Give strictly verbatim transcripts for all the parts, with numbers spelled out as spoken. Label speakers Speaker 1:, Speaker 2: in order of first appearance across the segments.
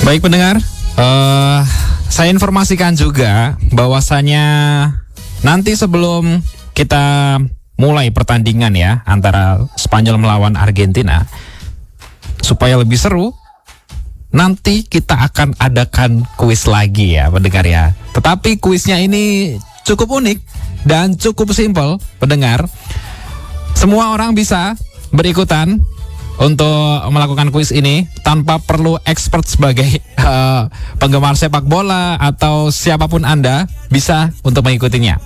Speaker 1: Baik pendengar, uh, saya informasikan juga bahwasanya nanti sebelum kita mulai pertandingan ya antara Spanyol melawan Argentina, supaya lebih seru, nanti kita akan adakan kuis lagi ya pendengar ya. Tetapi kuisnya ini cukup unik dan cukup simpel pendengar. Semua orang bisa berikutan untuk melakukan kuis ini tanpa perlu expert sebagai uh, penggemar sepak bola atau siapapun Anda bisa untuk mengikutinya.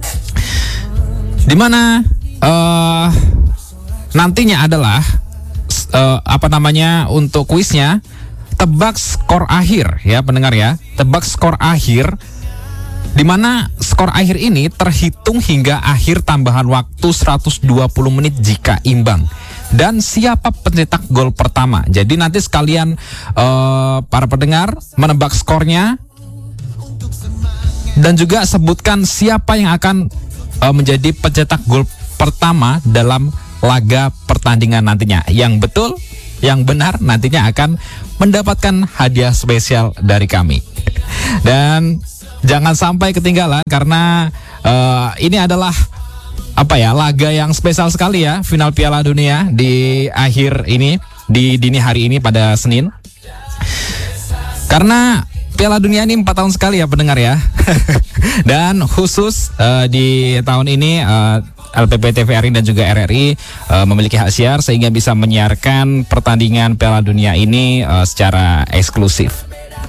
Speaker 1: Dimana uh, nantinya adalah uh, apa namanya untuk kuisnya tebak skor akhir ya pendengar ya, tebak skor akhir. Dimana skor akhir ini terhitung hingga akhir tambahan waktu seratus dua puluh menit jika imbang. Dan siapa pencetak gol pertama. Jadi nanti sekalian uh, para pendengar menebak skornya. Dan juga sebutkan siapa yang akan uh, menjadi pencetak gol pertama dalam laga pertandingan nantinya. Yang betul, yang benar nantinya akan mendapatkan hadiah spesial dari kami. Dan jangan sampai ketinggalan karena uh, ini adalah apa ya laga yang spesial sekali ya, final Piala Dunia di akhir ini, di dini hari ini pada Senin. Karena Piala Dunia ini empat tahun sekali ya pendengar ya. Dan khusus uh, di tahun ini uh, L P P T V R I dan juga R R I uh, memiliki hak siar sehingga bisa menyiarkan pertandingan Piala Dunia ini uh, secara eksklusif.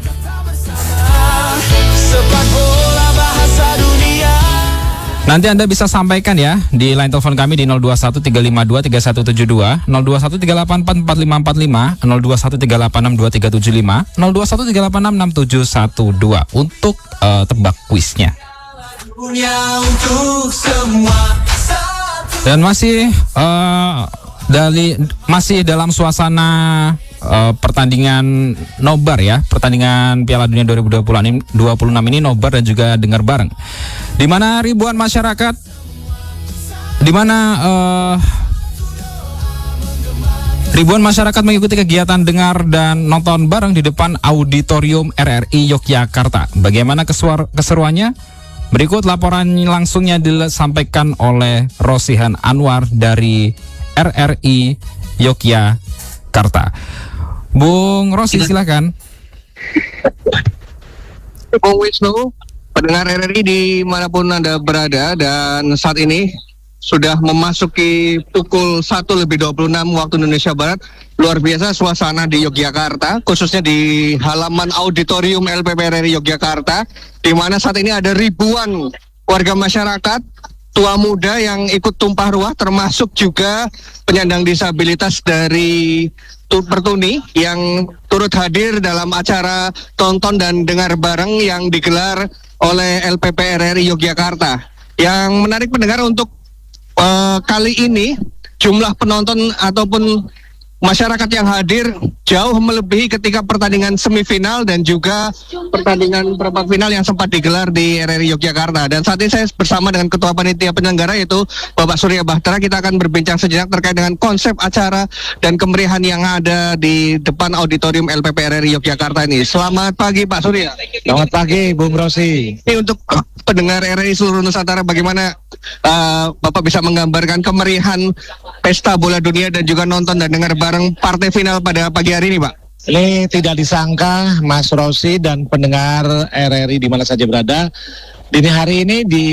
Speaker 1: Nanti Anda bisa sampaikan ya di line telepon kami di nol dua satu tiga lima dua tiga satu tujuh dua, nol dua satu tiga delapan empat empat lima empat lima, nol dua satu tiga delapan enam dua tiga tujuh lima, nol dua satu tiga delapan enam enam tujuh satu dua untuk uh, tebak kuisnya. Dan masih uh, dari masih dalam suasana uh, pertandingan nobar ya, pertandingan Piala Dunia dua ribu dua puluh enam ini nobar dan juga dengar bareng. Di mana ribuan masyarakat, di mana uh, ribuan masyarakat mengikuti kegiatan dengar dan nonton bareng di depan auditorium R R I Yogyakarta. Bagaimana kesuar, keseruannya? Berikut laporan langsungnya disampaikan oleh Rosihan Anwar dari R R I Yogyakarta. Bung Rosi silakan.
Speaker 2: Bung Wisnu, pendengar R R I dimanapun Anda berada, dan saat ini sudah memasuki pukul satu lebih dua puluh enam waktu Indonesia Barat. Luar biasa suasana di Yogyakarta, khususnya di halaman auditorium L P P R R I Yogyakarta, di mana saat ini ada ribuan warga masyarakat tua muda yang ikut tumpah ruah, termasuk juga penyandang disabilitas dari Pertuni yang turut hadir dalam acara tonton dan dengar bareng yang digelar oleh L P P R R I Yogyakarta. Yang menarik pendengar untuk uh, kali ini jumlah penonton ataupun masyarakat yang hadir jauh melebihi ketika pertandingan semifinal dan juga pertandingan perempat final yang sempat digelar di R R I Yogyakarta. Dan saat ini saya bersama dengan Ketua Panitia Penyelenggara yaitu Bapak Surya Bahtera. Kita akan berbincang sejenak terkait dengan konsep acara dan kemeriahan yang ada di depan auditorium L P P R R I Yogyakarta ini. Selamat pagi Pak Surya.
Speaker 3: Selamat pagi Bung Rosi.
Speaker 2: Ini untuk pendengar R R I seluruh Nusantara, bagaimana uh, Bapak bisa menggambarkan kemeriahan pesta bola dunia dan juga nonton dan dengar bareng partai final pada pagi hari ini, Pak?
Speaker 3: Ini tidak disangka Mas Rosi dan pendengar R R I di mana saja berada. Dini hari ini di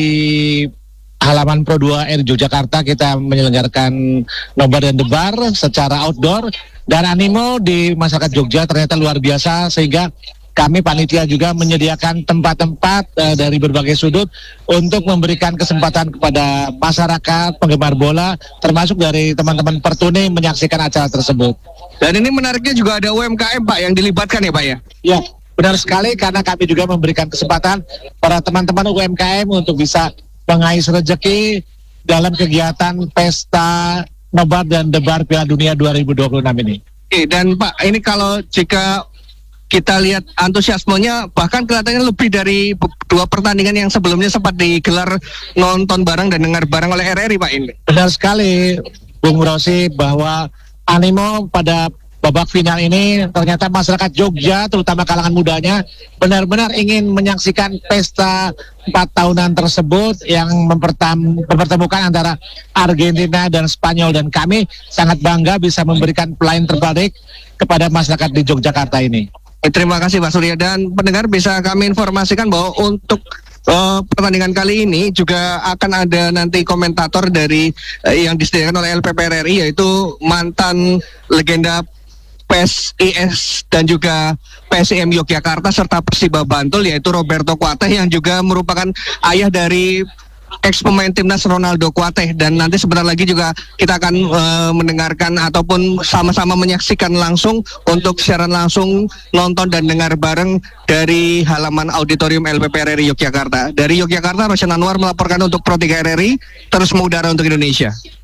Speaker 3: halaman Pro dua R Yogyakarta kita menyelenggarakan nobar dan debar secara outdoor, dan animo di masyarakat Jogja ternyata luar biasa sehingga kami panitia juga menyediakan tempat-tempat uh, dari berbagai sudut untuk memberikan kesempatan kepada masyarakat penggemar bola, termasuk dari teman-teman Pertuni menyaksikan acara tersebut.
Speaker 2: Dan ini menariknya juga ada U M K M Pak yang dilibatkan ya Pak ya?
Speaker 3: Ya, benar sekali, karena kami juga memberikan kesempatan para teman-teman U M K M untuk bisa mengais rezeki dalam kegiatan pesta nobar dan debar Piala Dunia dua ribu dua puluh enam ini.
Speaker 2: Oke, dan Pak, ini kalau jika kita lihat antusiasmenya bahkan kelihatannya lebih dari dua pertandingan yang sebelumnya sempat digelar nonton bareng dan dengar bareng oleh R R I Pak ini.
Speaker 3: Benar sekali Bung Rosi, bahwa animo pada babak final ini ternyata masyarakat Jogja, terutama kalangan mudanya, benar-benar ingin menyaksikan pesta empat tahunan tersebut yang mempertam- mempertemukan antara Argentina dan Spanyol, dan kami sangat bangga bisa memberikan pelayan terbaik kepada masyarakat di Yogyakarta ini.
Speaker 2: Eh, Terima kasih Pak Surya, dan pendengar bisa kami informasikan bahwa untuk Uh, pertandingan kali ini juga akan ada nanti komentator dari uh, yang disediakan oleh L P P R R I, yaitu mantan legenda P S I S dan juga P S I M Yogyakarta serta Persiba Bantul, yaitu Roberto Kuateh yang juga merupakan ayah dari ex pemain timnas Ronaldo Kuateh. Dan nanti sebentar lagi juga kita akan uh, mendengarkan ataupun sama-sama menyaksikan langsung untuk siaran langsung, nonton dan dengar bareng dari halaman auditorium L P P R R I Yogyakarta. Dari Yogyakarta, Roshan Anwar melaporkan untuk Pro tiga R R I, terus mengudara untuk Indonesia.